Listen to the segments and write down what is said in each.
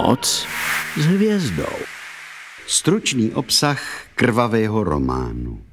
Noc s hvězdou. Stručný obsah krvavého románu.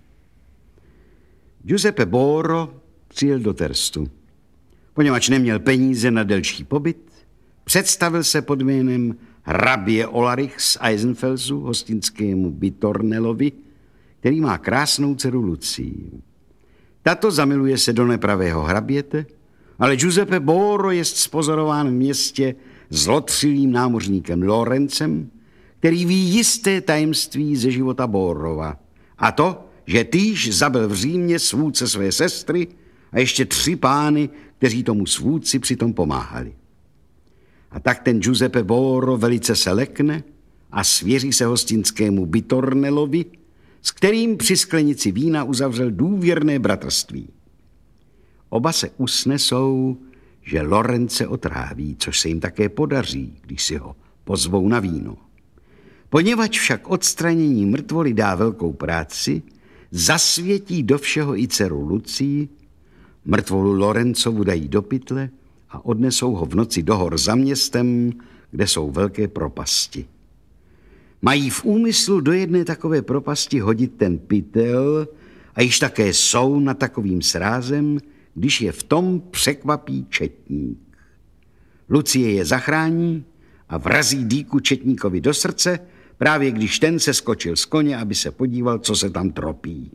Giuseppe Borro přijel do Terstu. Poněvadž neměl peníze na delší pobyt, představil se pod jménem hrabě Olarich z Eisenfelsu hostinskému Bitornelovi, který má krásnou dceru Lucii. Tato zamiluje se do nepravého hraběte, ale Giuseppe Borro je spozorován v městě zlotřilým námořníkem Lorencem, který ví jisté tajemství ze života Borrova. A to, že týž zabil v Římě svůdce své sestry a ještě 3 pány, kteří tomu svůdci přitom pomáhali. A tak ten Giuseppe Borro velice se lekne a svěří se hostinskému Bitornelovi, s kterým při sklenici vína uzavřel důvěrné bratrství. Oba se usnesou, že Lorence otráví, což se jim také podaří, když si ho pozvou na víno. Poněvadž však odstranění mrtvoly dá velkou práci, zasvětí do všeho i dceru Lucii, mrtvolu Lorencovu dají do pytle a odnesou ho v noci do hor za městem, kde jsou velké propasti. Mají v úmyslu do jedné takové propasti hodit ten pytel a již také jsou nad takovým srázem, když je v tom překvapí četník. Lucie je zachrání a vrazí dýku četníkovi do srdce, právě když ten se skočil z koně, aby se podíval, co se tam tropí.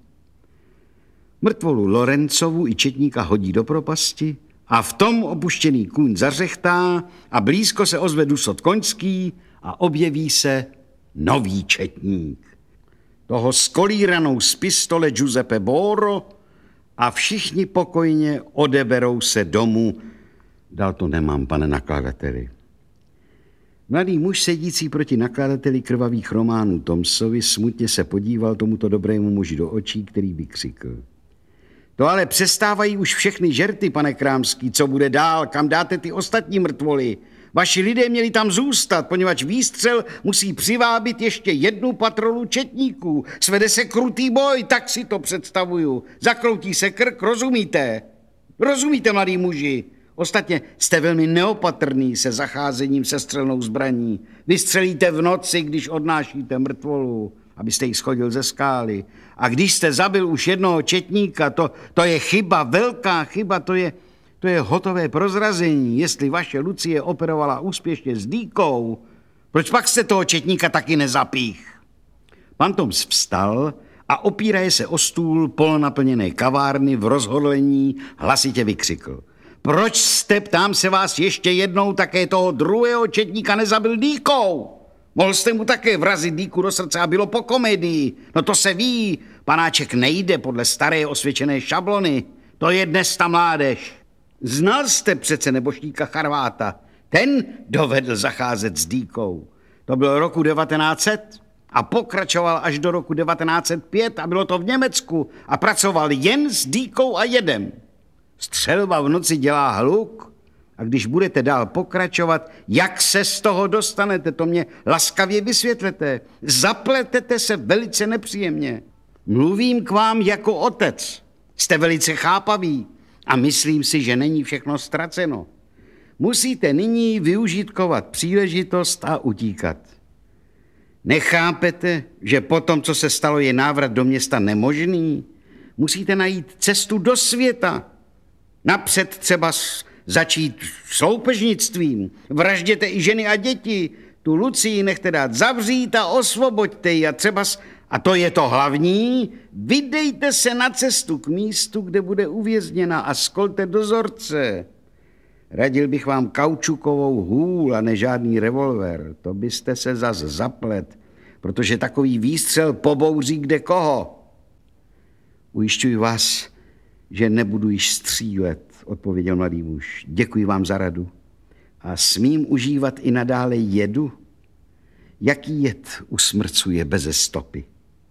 Mrtvolu Lorencovu i četníka hodí do propasti a v tom opuštěný kůň zařechtá a blízko se ozve dusot koňský a objeví se nový četník. Toho skolíranou z pistole Giuseppe Borro a všichni pokojně odeberou se domů. Dál to nemám, pane nakladateli. Mladý muž sedící proti nakladateli krvavých románů Thomsovi smutně se podíval tomuto dobrému muži do očí, který vykřikl. To ale přestávají už všechny žerty, pane Krámský, co bude dál, kam dáte ty ostatní mrtvoly? Vaši lidé měli tam zůstat, poněvadž výstřel musí přivábit ještě 1 patrolu četníků. Svede se krutý boj, tak si to představuju. Zakroutí se krk, rozumíte? Rozumíte, mladí muži? Ostatně jste velmi neopatrný se zacházením se střelnou zbraní. Vystřelíte v noci, když odnášíte mrtvolu, abyste ji schodil ze skály. A když jste zabil už jednoho četníka, to je chyba, velká chyba, to je hotové prozrazení. Jestli vaše Lucie operovala úspěšně s dýkou, proč pak jste toho četníka taky nezapích? Pan Thoms vstal a opíraje se o stůl polonaplněné kavárny v rozhodlení hlasitě vykřikl. Proč jste, ptám se vás ještě jednou, také toho druhého četníka nezabil dýkou? Mohl jste mu také vrazit dýku do srdce a bylo po komedii. No to se ví, panáček nejde podle staré osvědčené šablony. To je dnes ta mládež. Znal jste přece nebožníka Charváta. Ten dovedl zacházet s dýkou. To bylo roku 1900 a pokračoval až do roku 1905 a bylo to v Německu a pracoval jen s dýkou a jedem. Střelba v noci dělá hluk a když budete dál pokračovat, jak se z toho dostanete, to mě laskavě vysvětlete. Zapletete se velice nepříjemně. Mluvím k vám jako otec. Jste velice chápaví a myslím si, že není všechno ztraceno. Musíte nyní využitkovat příležitost a utíkat. Nechápete, že po tom, co se stalo, je návrat do města nemožný? Musíte najít cestu do světa. Napřed třeba začít s loupežnictvím. Vražděte i ženy a děti. Tu Lucii nechte dát zavřít a osvoboďte ji. A to je to hlavní, vydejte se na cestu k místu, kde bude uvězněna a skolte dozorce. Radil bych vám kaučukovou hůl a ne žádný revolver. To byste se zas zaplet, protože takový výstřel pobouří kde koho. Ujišťuji vás, že nebudu již střílet, odpověděl mladý muž. Děkuji vám za radu. A smím užívat i nadále jedu? Jaký jed usmrcuje beze stopy?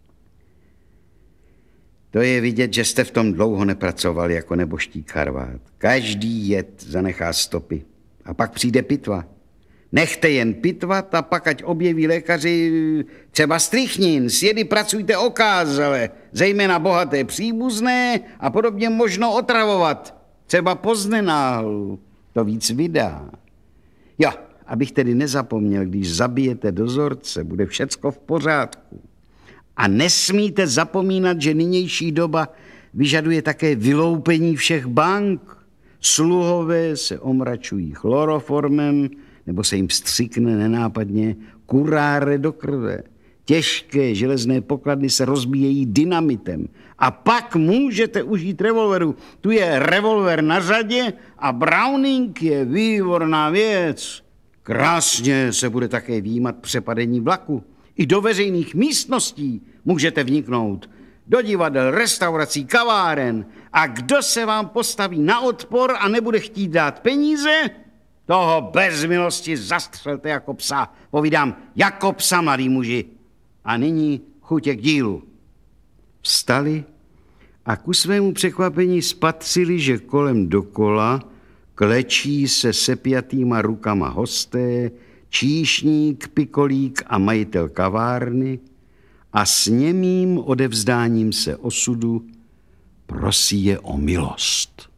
To je vidět, že jste v tom dlouho nepracoval jako nebožtík Charvát. Každý jed zanechá stopy. A pak přijde pitva. Nechte jen pitvat a pak ať objeví lékaři třeba strychnin. S jedy pracujte okázale, zejména bohaté příbuzné a podobně možno otravovat. Třeba poznenáhlu. To víc vydá. Jo, abych tedy nezapomněl, když zabijete dozorce, bude všecko v pořádku. A nesmíte zapomínat, že nynější doba vyžaduje také vyloupení všech bank. Sluhové se omračují chloroformem, nebo se jim vstřikne nenápadně kuráre do krve. Těžké železné pokladny se rozbíjejí dynamitem. A pak můžete užít revolveru. Tu je revolver na řadě a Browning je výborná věc. Krásně se bude také výjímat přepadení vlaku. I do veřejných místností můžete vniknout. Do divadel, restaurací, kaváren. A kdo se vám postaví na odpor a nebude chtít dát peníze, toho bez milosti zastřelte jako psa. Povídám, jako psa, mladý muži. A nyní chutě k dílu. Vstali a ku svému překvapení spatřili, že kolem dokola klečí se sepjatýma rukama hosté, číšník, pikolík a majitel kavárny a s němým odevzdáním se osudu prosí je o milost.